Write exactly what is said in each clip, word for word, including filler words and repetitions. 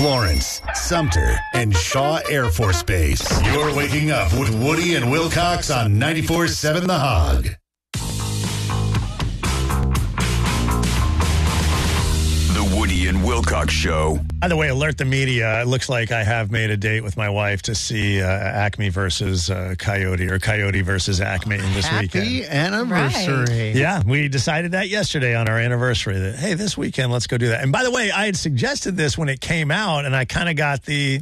Florence, Sumter, and Shaw Air Force Base. You're waking up with Woody and Wilcox on ninety-four point seven The Hog. The Woody and Wilcox Show. By the way, alert the media. It looks like I have made a date with my wife to see uh, Acme versus uh, Coyote, or Coyote versus Acme this Happy weekend. Happy anniversary. Right. Yeah, we decided that yesterday on our anniversary that, hey, this weekend, let's go do that. And by the way, I had suggested this when it came out, and I kind of got the...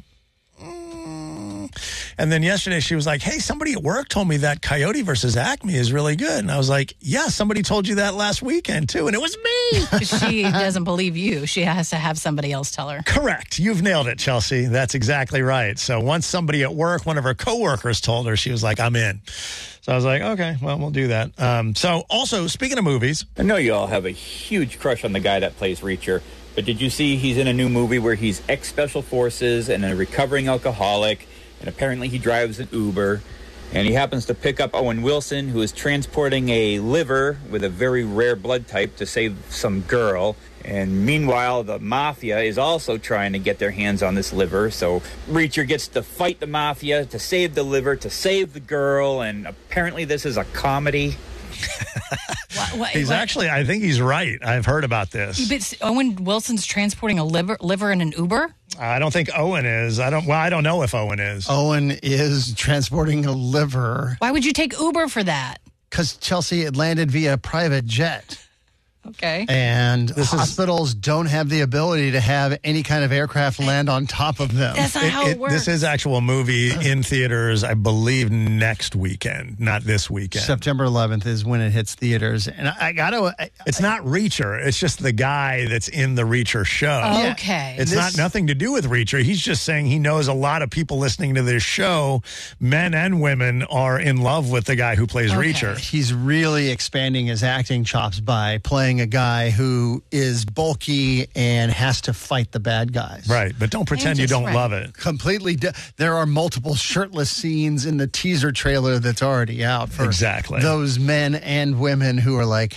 And then yesterday she was like, hey, somebody at work told me that Coyote versus Acme is really good. And I was like, yeah, somebody told you that last weekend, too. And it was me. She doesn't believe you. She has to have somebody else tell her. Correct. You've nailed it, Chelsea. That's exactly right. So once somebody at work, one of her coworkers told her, she was like, I'm in. So I was like, okay, well, we'll do that. Um, so also, speaking of movies. I know you all have a huge crush on the guy that plays Reacher. But did you see he's in a new movie where he's ex-special forces and a recovering alcoholic? And apparently he drives an Uber, and he happens to pick up Owen Wilson, who is transporting a liver with a very rare blood type to save some girl. And meanwhile, the mafia is also trying to get their hands on this liver. So Reacher gets to fight the mafia to save the liver, to save the girl, and apparently this is a comedy. what, what, he's what? actually, I think he's right. I've heard about this. But Owen Wilson's transporting a liver, liver in an Uber? I don't think Owen is. I don't. Well, I don't know if Owen is. Owen is transporting a liver. Why would you take Uber for that? Because, Chelsea, it landed via private jet. Okay. And this hospitals is, don't have the ability to have any kind of aircraft land on top of them. That's not it, how it, it works. This is actual movie in theaters, I believe, next weekend, not this weekend. September eleventh is when it hits theaters. And I, I got to... It's not Reacher. It's just the guy that's in the Reacher show. Okay. It's this, not nothing to do with Reacher. He's just saying he knows a lot of people listening to this show, men and women, are in love with the guy who plays okay. Reacher. He's really expanding his acting chops by playing a guy who is bulky and has to fight the bad guys. Right, but don't pretend you don't right. love it. Completely. De- there are multiple shirtless scenes in the teaser trailer that's already out for exactly. those men and women who are like...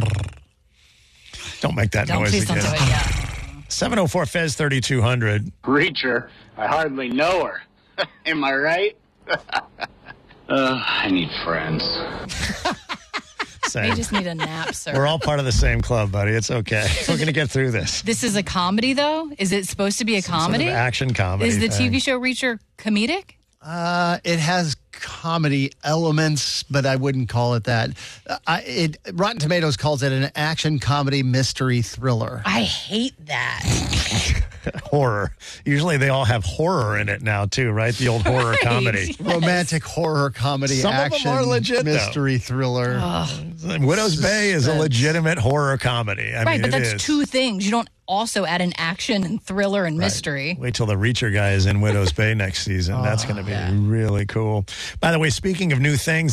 Don't make that don't noise please again. Don't do it, yeah. seven oh four Fez thirty-two hundred. Reacher, I hardly know her. Am I right? uh, I need friends. Same. You just need a nap, sir. We're all part of the same club, buddy. It's okay. We're going to get through this. This is a comedy, though? Is it supposed to be a Some comedy? Sort of action comedy. Is the thing. T V show Reacher comedic? Uh, it has comedy elements, but I wouldn't call it that. Uh, I, it Rotten Tomatoes calls it an action comedy mystery thriller. I hate that. Horror. Usually they all have horror in it now, too, right? The old horror Right. comedy. Yes. Romantic horror comedy Some action of them are legit, mystery thriller. Widow's Bay is a legitimate horror comedy. I right, mean, but it that's is. two things. You don't also add an action and thriller and Right. mystery. Wait till the Reacher guy is in Widow's Bay next season. That's going to be yeah. really cool. By the way, speaking of new things,